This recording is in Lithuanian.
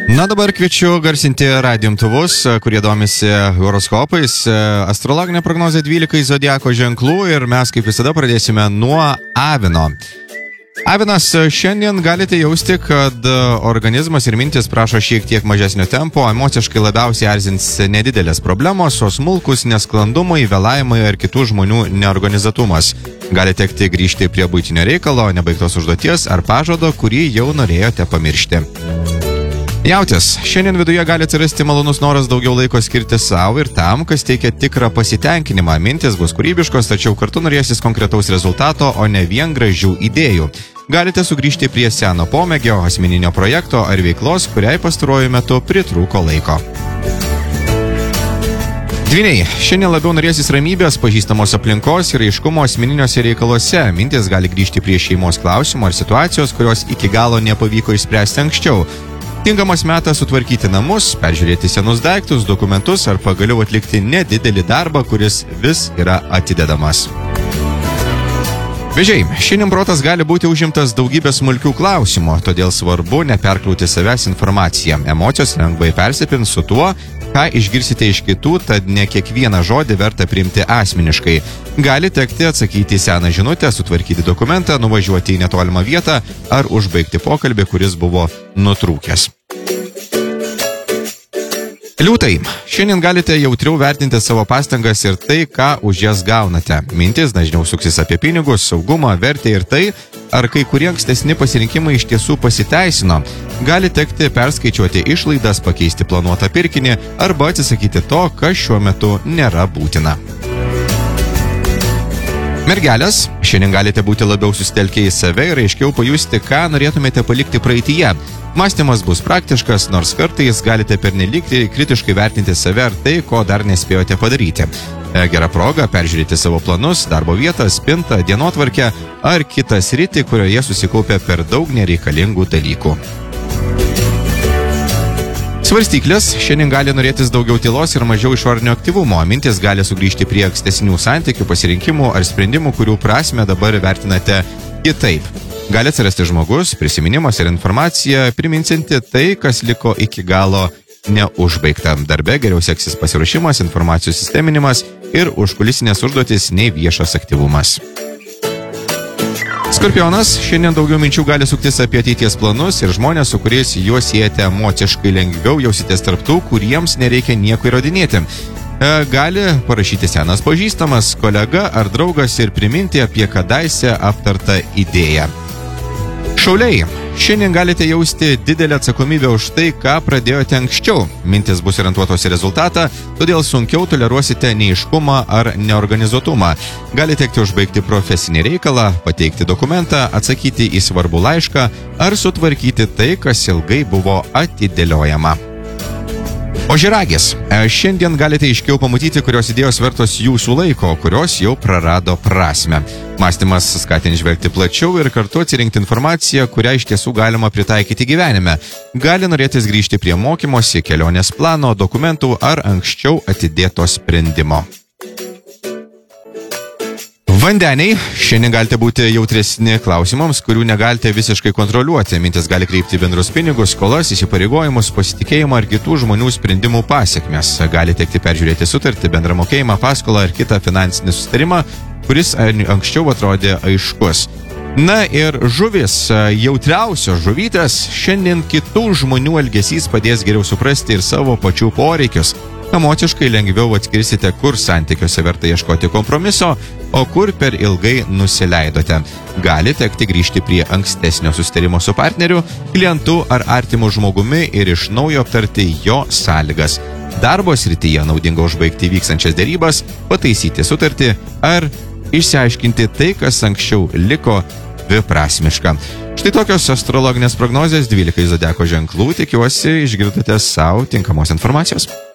Na dabar kviečiu garsinti radijo imtuvus, kurie domisi horoskopais. Astrologinė prognozė 12 zodiako ženklų ir mes kaip visada pradėsime nuo Avino. Avinas, šiandien galite jausti, kad organizmas ir mintis prašo šiek tiek mažesnio tempo, emociškai labiausiai erzins nedidelės problemos, o smulkus nesklandumai, vėlavimai ar kitų žmonių neorganizatumas. Gali tekti grįžti prie buitinio reikalo, nebaigtos užduoties ar pažado, kurį jau norėjote pamiršti. Jautis, šiandien viduje gali atsirasti malonus noras daugiau laiko skirti savo ir tam, kas teikia tikrą pasitenkinimą. Mintis bus kūrybiškos, tačiau kartu norėsis konkretaus rezultato, o ne vien gražių idėjų. Galite sugrįžti prie seno pomėgio, asmeninio projekto ar veiklos, kuriai pastaruoju metu pritrūko laiko. Dvyniai, šiandien labiau norėsis ramybės, pažįstamos aplinkos ir aiškumo asmeniniuose reikaluose. Mintis gali grįžti prie šeimos klausimų ar situacijos, kurios iki galo nepavyko išspręsti anksčiau. Tinkamas metas sutvarkyti namus, peržiūrėti senus daiktus, dokumentus ar pagaliau atlikti nedidelį darbą, kuris vis yra atidedamas. Vėžiai, šiandien protas gali būti užimtas daugybė smulkių klausimų, todėl svarbu neperkrauti savęs informaciją. Emocijos lengvai persipins su tuo, ką išgirsite iš kitų, tad ne kiekvieną žodį verta priimti asmeniškai. Gali tekti atsakyti į seną žinutę, sutvarkyti dokumentą, nuvažiuoti į netolimą vietą ar užbaigti pokalbį, kuris buvo nutrūkęs. Liūtai, šiandien galite jautriau vertinti savo pastangas ir tai, ką už jas gaunate. Mintis dažniau suksis apie pinigus, saugumą, vertę ir tai, ar kai kurie ankstesni pasirinkimai iš tiesų pasiteisino. Gali tekti perskaičiuoti išlaidas, pakeisti planuotą pirkinį arba atsisakyti to, kas šiuo metu nėra būtina. Mergelės, šiandien galite būti labiau susitelkę į save ir aiškiau pajusti, ką norėtumėte palikti praeityje. Mąstymas bus praktiškas, nors kartais galite pernelyg kritiškai vertinti save ar tai, ko dar nespėjote padaryti. Gera proga peržiūrėti savo planus, darbo vietą, spintą, dienotvarkę ar kitą sritį, kurioje susikaupia per daug nereikalingų dalykų. Svarstyklės, šiandien gali norėtis daugiau tylos ir mažiau išorinio aktyvumo. Mintis gali sugrįžti prie ankstesnių santykių, pasirinkimų ar sprendimų, kurių prasmę dabar vertinate kitaip. Gali atsirasti žmogus, prisiminimas ir informacija, priminsinti tai, kas liko iki galo neužbaigta. Darbe geriau seksis pasiruošimas, informacijos sisteminimas ir užkulisinės užduotis nei viešas aktyvumas. Skorpionas, šiandien daugiau minčių gali suktis apie ateities planus ir žmonės, su kuriais juos siejate emociškai lengviau, jausitės tarp tų, kuriems nereikia nieko įrodinėti. Gali parašyti senas pažįstamas, kolega ar draugas ir priminti apie kadaise aptartą idėją. Šauliai, šiandien galite jausti didelę atsakomybę už tai, ką pradėjote anksčiau. Mintis bus orientuotos į rezultatą, todėl sunkiau toleruosite neaiškumą ar neorganizuotumą. Gali tekti užbaigti profesinį reikalą, pateikti dokumentą, atsakyti į svarbų laišką ar sutvarkyti tai, kas ilgai buvo atidėliojama. Ožiaragis, šiandien galite aiškiau pamatyti, kurios idėjos vertos jūsų laiko, kurios jau prarado prasmę. Mąstymas skatins žvelgti plačiau ir kartu atsirinkti informaciją, kurią iš tiesų galima pritaikyti gyvenime. Gali norėtis grįžti prie mokymosi, kelionės plano, dokumentų ar anksčiau atidėto sprendimo. Vandeniai, šiandien galite būti jautresni klausimams, kurių negalite visiškai kontroliuoti. Mintis gali kreipti bendrus pinigus, skolas, įsipareigojimus, pasitikėjimą ar kitų žmonių sprendimų pasekmes. Gali tekti peržiūrėti sutartį, bendrą mokėjimą, paskolą ar kitą finansinį susitarimą, kuris anksčiau atrodė aiškus. Na ir žuvis, jautriausios žuvytės, šiandien kitų žmonių elgesys padės geriau suprasti ir savo pačių poreikius. Emociškai lengviau atskirsite, kur santykiuose verta ieškoti kompromiso, o kur per ilgai nusileidote. Gali tekti grįžti prie ankstesnio susitarimo su partneriu, klientu ar artimu žmogumi ir iš naujo aptarti jo sąlygas. Darbo srityje naudinga užbaigti vykstančias derybas, pataisyti sutartį ar išsiaiškinti tai, kas anksčiau liko dviprasmiška. Štai tokios astrologinės prognozės 12 zodiako ženklų. Tikiuosi, išgirdote savo tinkamos informacijos.